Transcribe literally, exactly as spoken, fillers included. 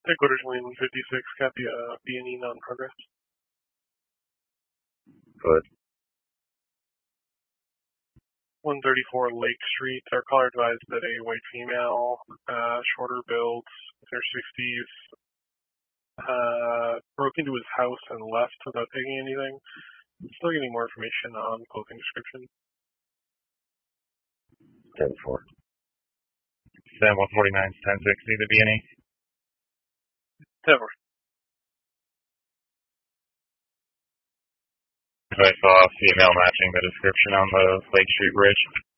Headquarters Wing fifty-six, copy uh, B and E non-progress. Good. one thirty-four Lake Street. Our caller advised that a white female, uh, shorter build, in their sixties, uh, broke into his house and left without taking anything. Still getting more information on clothing description. ten four. Sam one forty-nine, ten sixty, the B and E. ten four. I saw a female matching the description on the Lake Street Bridge.